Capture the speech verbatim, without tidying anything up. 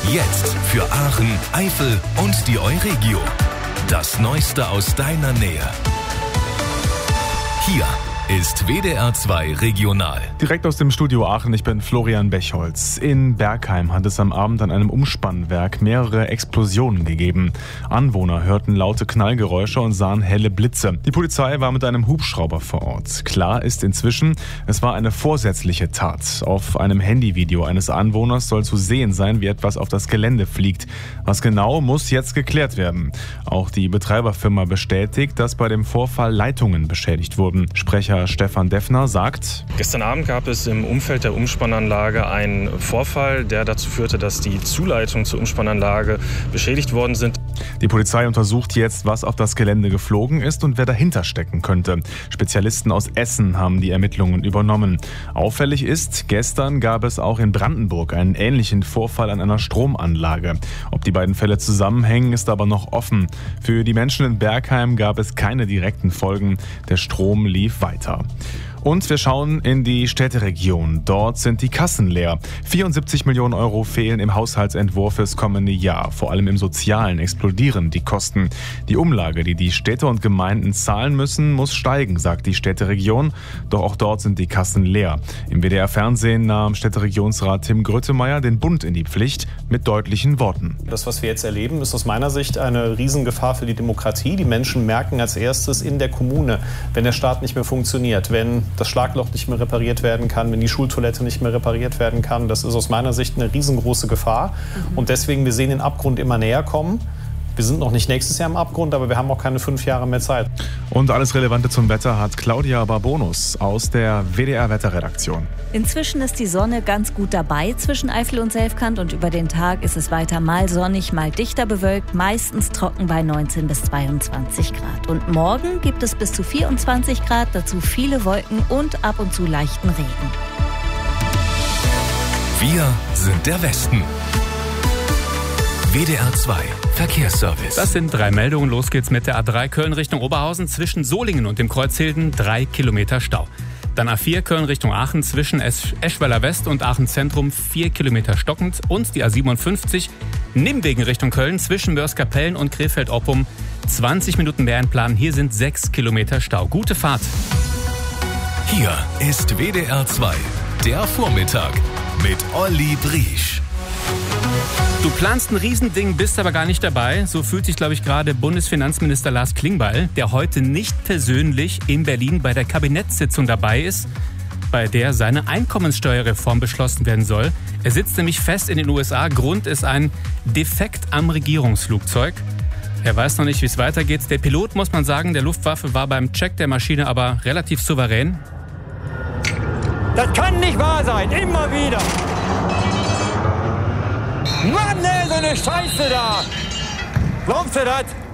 Jetzt für Aachen, Eifel und die Euregio. Das Neueste aus deiner Nähe. Hier ist W D R zwei Regional. Direkt aus dem Studio Aachen, ich bin Florian Bechholz. In Bergheim hat es am Abend an einem Umspannwerk mehrere Explosionen gegeben. Anwohner hörten laute Knallgeräusche und sahen helle Blitze. Die Polizei war mit einem Hubschrauber vor Ort. Klar ist inzwischen, es war eine vorsätzliche Tat. Auf einem Handyvideo eines Anwohners soll zu sehen sein, wie etwas auf das Gelände fliegt. Was genau, muss jetzt geklärt werden. Auch die Betreiberfirma bestätigt, dass bei dem Vorfall Leitungen beschädigt wurden. Sprecher Stefan Deffner sagt: Gestern Abend gab es im Umfeld der Umspannanlage einen Vorfall, der dazu führte, dass die Zuleitungen zur Umspannanlage beschädigt worden sind. Die Polizei untersucht jetzt, was auf das Gelände geflogen ist und wer dahinter stecken könnte. Spezialisten aus Essen haben die Ermittlungen übernommen. Auffällig ist, gestern gab es auch in Brandenburg einen ähnlichen Vorfall an einer Stromanlage. Ob die beiden Fälle zusammenhängen, ist aber noch offen. Für die Menschen in Bergheim gab es keine direkten Folgen. Der Strom lief weiter. Und wir schauen in die Städteregion. Dort sind die Kassen leer. vierundsiebzig Millionen Euro fehlen im Haushaltsentwurf fürs kommende Jahr. Vor allem im Sozialen explodieren die Kosten. Die Umlage, die die Städte und Gemeinden zahlen müssen, muss steigen, sagt die Städteregion. Doch auch dort sind die Kassen leer. Im W D R-Fernsehen nahm Städteregionsrat Tim Grötemeyer den Bund in die Pflicht mit deutlichen Worten. Das, was wir jetzt erleben, ist aus meiner Sicht eine Riesengefahr für die Demokratie. Die Menschen merken als erstes in der Kommune, wenn der Staat nicht mehr funktioniert, wenn das Schlagloch nicht mehr repariert werden kann, wenn die Schultoilette nicht mehr repariert werden kann. Das ist aus meiner Sicht eine riesengroße Gefahr. Mhm. Und deswegen, wir sehen den Abgrund immer näher kommen. Wir sind noch nicht nächstes Jahr im Abgrund, aber wir haben auch keine fünf Jahre mehr Zeit. Und alles Relevante zum Wetter hat Claudia Barbonus aus der W D R-Wetterredaktion. Inzwischen ist die Sonne ganz gut dabei zwischen Eifel und Selfkant und über den Tag ist es weiter mal sonnig, mal dichter bewölkt, meistens trocken bei neunzehn bis zweiundzwanzig Grad. Und morgen gibt es bis zu vierundzwanzig Grad, dazu viele Wolken und ab und zu leichten Regen. Wir sind der Westen. W D R zwei Verkehrsservice. Das sind drei Meldungen. Los geht's mit der A drei Köln Richtung Oberhausen. Zwischen Solingen und dem Kreuz Hilden drei Kilometer Stau. Dann A vier Köln Richtung Aachen zwischen Esch- Eschweiler West und Aachen Zentrum vier Kilometer stockend. Und die A siebenundfünfzig Nimwegen Richtung Köln zwischen Mörs-Kapellen und Krefeld-Oppum zwanzig Minuten mehr in Plan. Hier sind sechs Kilometer Stau. Gute Fahrt. Hier ist W D R zwei, der Vormittag mit Olli Briesch. Du planst ein Riesending, bist aber gar nicht dabei. So fühlt sich, glaube ich, gerade Bundesfinanzminister Lars Klingbeil, der heute nicht persönlich in Berlin bei der Kabinettssitzung dabei ist, bei der seine Einkommenssteuerreform beschlossen werden soll. Er sitzt nämlich fest in den U S A. Grund ist ein Defekt am Regierungsflugzeug. Er weiß noch nicht, wie es weitergeht. Der Pilot, muss man sagen, der Luftwaffe war beim Check der Maschine aber relativ souverän. Das kann nicht wahr sein, immer wieder. Mann, ey, so eine Scheiße da! Glaubst du das?